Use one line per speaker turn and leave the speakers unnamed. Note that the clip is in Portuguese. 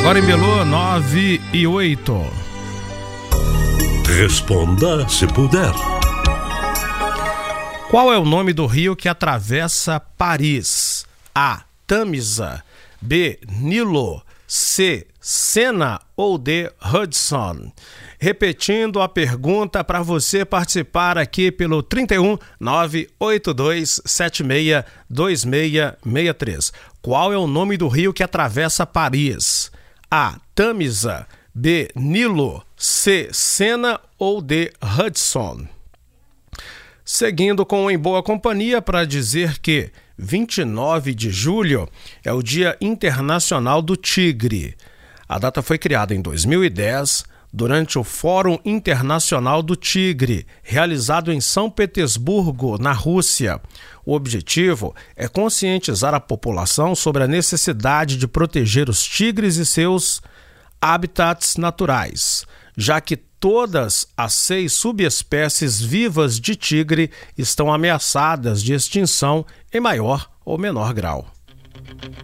Agora em Belo, 9:08.
Responda se puder.
Qual é o nome do rio que atravessa Paris? A. Tamisa, B. Nilo, C. Sena ou D. Hudson? Repetindo a pergunta para você participar aqui pelo 31 982 76 2663. Qual é o nome do rio que atravessa Paris? A. Tamisa, B. Nilo, C. Sena ou D. Hudson? Seguindo com Em Boa Companhia para dizer que 29 de julho é o Dia Internacional do Tigre. A data foi criada em 2010 durante o Fórum Internacional do Tigre, realizado em São Petersburgo, na Rússia. O objetivo é conscientizar a população sobre a necessidade de proteger os tigres e seus habitats naturais, já que todas as 6 subespécies vivas de tigre estão ameaçadas de extinção em maior ou menor grau.